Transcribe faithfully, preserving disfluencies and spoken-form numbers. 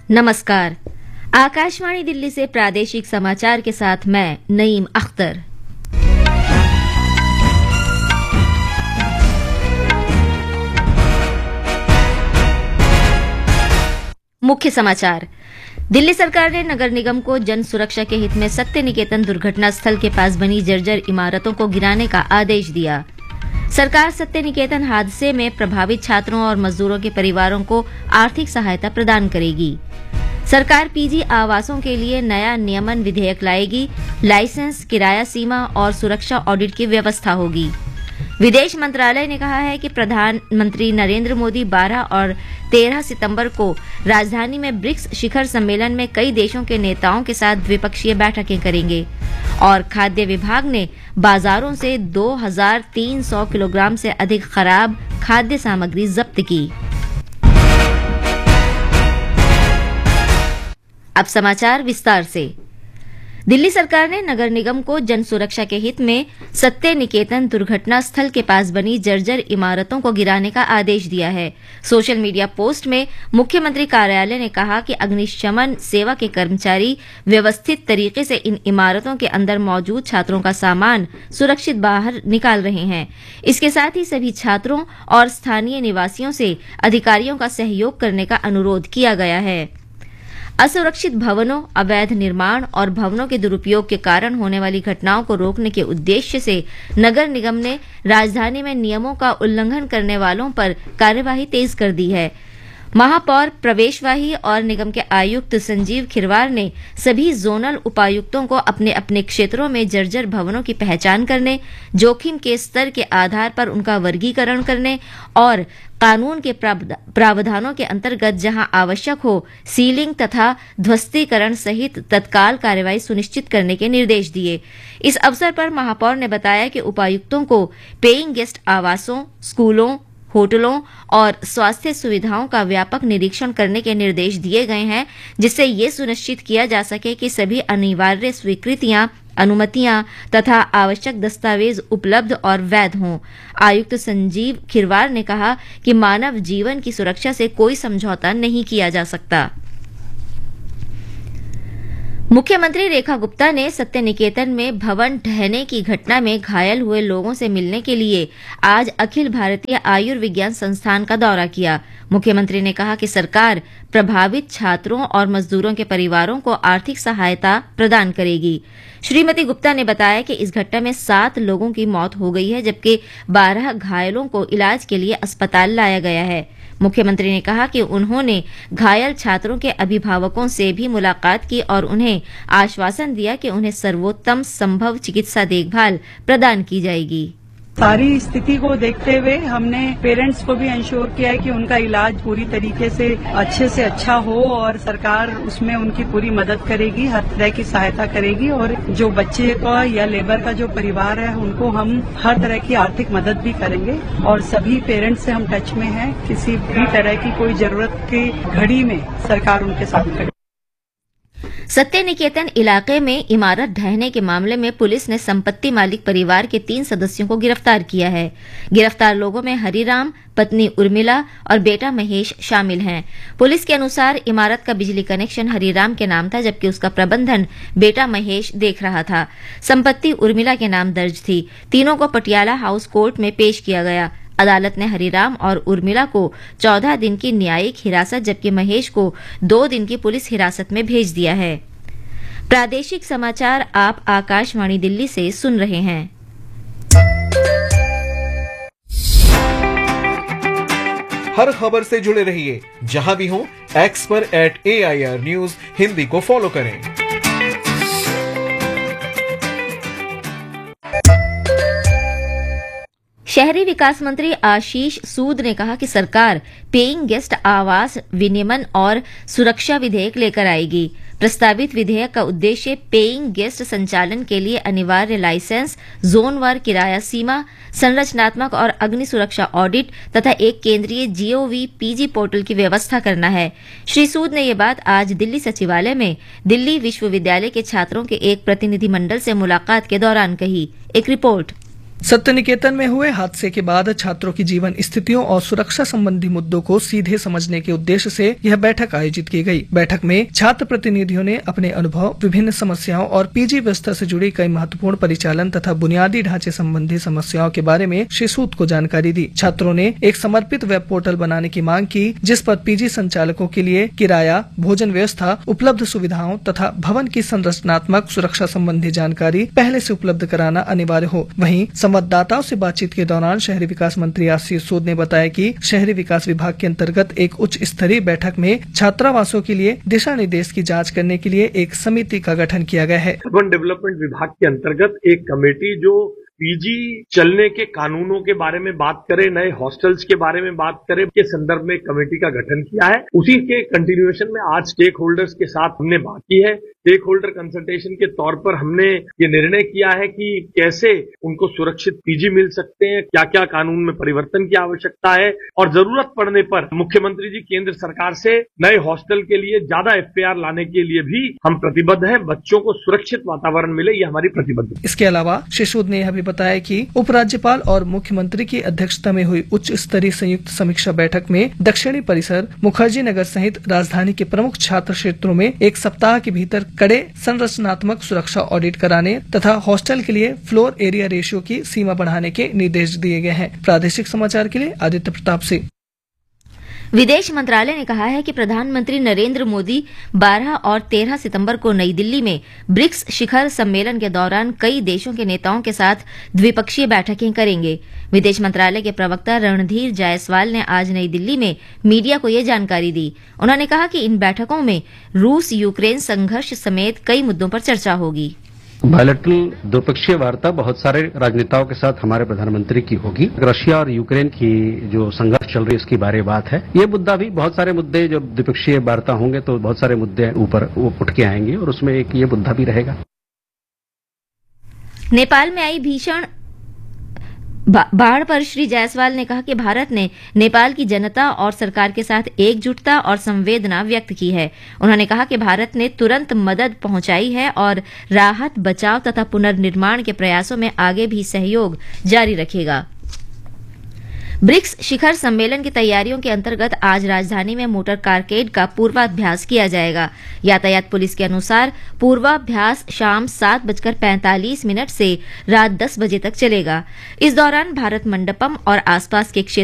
नमस्कार। आकाशवाणी दिल्ली से प्रादेशिक समाचार के साथ मैं नईम अख्तर। मुख्य समाचार। दिल्ली सरकार ने नगर निगम को जन सुरक्षा के हित में सत्य निकेतन दुर्घटना स्थल के पास बनी जर्जर इमारतों को गिराने का आदेश दिया। सरकार सत्य निकेतन हादसे में प्रभावित छात्रों और मजदूरों के परिवारों को आर्थिक सहायता प्रदान करेगी। सरकार पीजी आवासों के लिए नया नियमन विधेयक लाएगी। लाइसेंस, किराया सीमा और सुरक्षा ऑडिट की व्यवस्था होगी। विदेश मंत्रालय ने कहा है कि प्रधानमंत्री नरेंद्र मोदी बारह और तेरह सितंबर को राजधानी में ब्रिक्स शिखर सम्मेलन में कई देशों के नेताओं के साथ द्विपक्षीय बैठकें करेंगे। और खाद्य विभाग ने बाजारों से दो हज़ार तीन सौ किलोग्राम से अधिक खराब खाद्य सामग्री जब्त की। अब समाचार विस्तार से। दिल्ली सरकार ने नगर निगम को जन सुरक्षा के हित में सत्य निकेतन दुर्घटना स्थल के पास बनी जर्जर इमारतों को गिराने का आदेश दिया है। सोशल मीडिया पोस्ट में मुख्यमंत्री कार्यालय ने कहा कि अग्निशमन सेवा के कर्मचारी व्यवस्थित तरीके से इन इमारतों के अंदर मौजूद छात्रों का सामान सुरक्षित बाहर निकाल रहे हैं। इसके साथ ही सभी छात्रों और स्थानीय निवासियों से अधिकारियों का सहयोग करने का अनुरोध किया गया है। असुरक्षित भवनों, अवैध निर्माण और भवनों के दुरुपयोग के कारण होने वाली घटनाओं को रोकने के उद्देश्य से नगर निगम ने राजधानी में नियमों का उल्लंघन करने वालों पर कार्यवाही तेज कर दी है। महापौर प्रवेश वाही और निगम के आयुक्त संजीव खिरवार ने सभी जोनल उपायुक्तों को अपने अपने क्षेत्रों में जर्जर भवनों की पहचान करने, जोखिम के स्तर के आधार पर उनका वर्गीकरण करने और कानून के प्रावधानों के अंतर्गत जहां आवश्यक हो सीलिंग तथा ध्वस्तीकरण सहित तत्काल कार्रवाई सुनिश्चित करने के निर्देश दिए। इस अवसर पर महापौर ने बताया कि उपायुक्तों को पेइंग गेस्ट आवासों, स्कूलों, होटलों और स्वास्थ्य सुविधाओं का व्यापक निरीक्षण करने के निर्देश दिए गए हैं, जिससे ये सुनिश्चित किया जा सके कि सभी अनिवार्य स्वीकृतियां, अनुमतियां तथा आवश्यक दस्तावेज उपलब्ध और वैध हों। आयुक्त संजीव खिरवार ने कहा कि मानव जीवन की सुरक्षा से कोई समझौता नहीं किया जा सकता। मुख्यमंत्री रेखा गुप्ता ने सत्य निकेतन में भवन ढहने की घटना में घायल हुए लोगों से मिलने के लिए आज अखिल भारतीय आयुर्विज्ञान संस्थान का दौरा किया। मुख्यमंत्री ने कहा कि सरकार प्रभावित छात्रों और मजदूरों के परिवारों को आर्थिक सहायता प्रदान करेगी। श्रीमती गुप्ता ने बताया कि इस घटना में सात लोगों की मौत हो गई है, जबकि बारह घायलों को इलाज के लिए अस्पताल लाया गया है। मुख्यमंत्री ने कहा कि उन्होंने घायल छात्रों के अभिभावकों से भी मुलाकात की और उन्हें आश्वासन दिया कि उन्हें सर्वोत्तम संभव चिकित्सा देखभाल प्रदान की जाएगी। सारी स्थिति को देखते हुए हमने पेरेंट्स को भी इंश्योर किया है कि उनका इलाज पूरी तरीके से अच्छे से अच्छा हो और सरकार उसमें उनकी पूरी मदद करेगी, हर तरह की सहायता करेगी। और जो बच्चे का या लेबर का जो परिवार है उनको हम हर तरह की आर्थिक मदद भी करेंगे। और सभी पेरेंट्स से हम टच में हैं, किसी भी तरह की कोई जरूरत की घड़ी में सरकार उनके साथ खड़ी। सत्य निकेतन इलाके में इमारत ढहने के मामले में पुलिस ने संपत्ति मालिक परिवार के तीन सदस्यों को गिरफ्तार किया है। गिरफ्तार लोगों में हरिराम, पत्नी उर्मिला और बेटा महेश शामिल हैं। पुलिस के अनुसार इमारत का बिजली कनेक्शन हरिराम के नाम था, जबकि उसका प्रबंधन बेटा महेश देख रहा था। संपत्ति उर्मिला के नाम दर्ज थी। तीनों को पटियाला हाउस कोर्ट में पेश किया गया। अदालत ने हरिराम और उर्मिला को चौदह दिन की न्यायिक हिरासत, जबकि महेश को दो दिन की पुलिस हिरासत में भेज दिया है। प्रादेशिक समाचार आप आकाशवाणी दिल्ली से सुन रहे हैं। हर खबर से जुड़े रहिए, जहां भी हो एक्स पर eight A I R news Hindi को फॉलो करें। शहरी विकास मंत्री आशीष सूद ने कहा कि सरकार पेइंग गेस्ट आवास विनियमन और सुरक्षा विधेयक लेकर आएगी। प्रस्तावित विधेयक का उद्देश्य पेइंग गेस्ट संचालन के लिए अनिवार्य लाइसेंस, जोनवार किराया सीमा, संरचनात्मक और अग्नि सुरक्षा ऑडिट तथा एक केंद्रीय जीओवी पीजी पोर्टल की व्यवस्था करना है। श्री सूद ने ये बात आज दिल्ली सचिवालय में दिल्ली विश्वविद्यालय के छात्रों के एक प्रतिनिधिमंडल से मुलाकात के दौरान कही। एक रिपोर्ट। सत्य निकेतन में हुए हादसे के बाद छात्रों की जीवन स्थितियों और सुरक्षा संबंधी मुद्दों को सीधे समझने के उद्देश्य से यह बैठक आयोजित की गई। बैठक में छात्र प्रतिनिधियों ने अपने अनुभव, विभिन्न समस्याओं और पीजी व्यवस्था से जुड़ी कई महत्वपूर्ण परिचालन तथा बुनियादी ढांचे संबंधी समस्याओं के बारे में श्री सूद को जानकारी दी। छात्रों ने एक समर्पित वेब पोर्टल बनाने की मांग की, जिस पर पीजी संचालकों के लिए किराया, भोजन व्यवस्था, उपलब्ध सुविधाओं तथा भवन की संरचनात्मक सुरक्षा संबंधी जानकारी पहले से उपलब्ध कराना अनिवार्य हो। वहीं संवाददाताओं से बातचीत के दौरान शहरी विकास मंत्री आशीष सूद ने बताया कि शहरी विकास विभाग के अंतर्गत एक उच्च स्तरीय बैठक में छात्रावासों के लिए दिशा निर्देश की जांच करने के लिए एक समिति का गठन किया गया है। अर्बन डेवलपमेंट विभाग के अंतर्गत एक कमेटी जो पीजी चलने के कानूनों के बारे में बात करे, नए हॉस्टल्स के बारे में बात करे के संदर्भ में कमेटी का गठन किया है। उसी के कंटिन्यूएशन में आज स्टेक होल्डर्स के साथ हमने बात की है। स्टेक होल्डर कंसल्टेशन के तौर पर हमने ये निर्णय किया है कि कैसे उनको सुरक्षित पीजी मिल सकते हैं, क्या क्या कानून में परिवर्तन की आवश्यकता है और जरूरत पड़ने पर मुख्यमंत्री जी केंद्र सरकार से नए हॉस्टल के लिए ज्यादा एफपीआर लाने के लिए भी हम प्रतिबद्ध हैं। बच्चों को सुरक्षित वातावरण मिले, ये हमारी प्रतिबद्धता। इसके अलावा श्री सूद ने यह भी बताया कि उपराज्यपाल और मुख्यमंत्री की अध्यक्षता में हुई उच्च स्तरीय संयुक्त समीक्षा बैठक में दक्षिणी परिसर, मुखर्जी नगर सहित राजधानी के प्रमुख छात्र क्षेत्रों में एक सप्ताह के भीतर कड़े संरचनात्मक सुरक्षा ऑडिट कराने तथा हॉस्टल के लिए फ्लोर एरिया रेशियो की सीमा बढ़ाने के निर्देश दिए गए हैं। प्रादेशिक समाचार के लिए आदित्य प्रताप सिंह। विदेश मंत्रालय ने कहा है कि प्रधानमंत्री नरेंद्र मोदी बारह और तेरह सितंबर को नई दिल्ली में ब्रिक्स शिखर सम्मेलन के दौरान कई देशों के नेताओं के साथ द्विपक्षीय बैठकें करेंगे। विदेश मंत्रालय के प्रवक्ता रणधीर जायसवाल ने आज नई दिल्ली में मीडिया को यह जानकारी दी। उन्होंने कहा कि इन बैठकों में रूस यूक्रेन संघर्ष समेत कई मुद्दों पर चर्चा होगी। बायलैटरल द्विपक्षीय वार्ता बहुत सारे राजनेताओं के साथ हमारे प्रधानमंत्री की होगी। रशिया और यूक्रेन की जो संघर्ष चल रही है इसकी बारे बात है। ये मुद्दा भी, बहुत सारे मुद्दे जब द्विपक्षीय वार्ता होंगे तो बहुत सारे मुद्दे ऊपर उठ के आएंगे और उसमें एक ये मुद्दा भी रहेगा। नेपाल में आई भीषण बाढ़ पर श्री जायसवाल ने कहा कि भारत ने नेपाल की जनता और सरकार के साथ एकजुटता और संवेदना व्यक्त की है। उन्होंने कहा कि भारत ने तुरंत मदद पहुंचाई है और राहत, बचाव तथा पुनर्निर्माण के प्रयासों में आगे भी सहयोग जारी रखेगा। ब्रिक्स शिखर सम्मेलन की तैयारियों के अंतर्गत आज राजधानी में मोटर कारकेड का पूर्वाभ्यास किया जाएगा। यातायात पुलिस के अनुसार पूर्वाभ्यास शाम सात बजकर पैंतालीस मिनट से रात दस बजे तक चलेगा। इस दौरान भारत मंडपम और आसपास के क्षेत्र